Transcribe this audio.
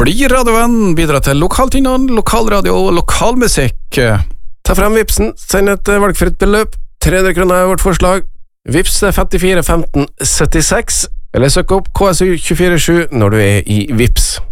Bli radiovenn, bidra til lokaltinnhold, lokalradio og lokalmusikk. Ta frem Vipsen, send et valgfritt beløp. 300 kroner er vårt forslag. Vips 54 15 76, eller søk opp KSU 247 når du er i Vips.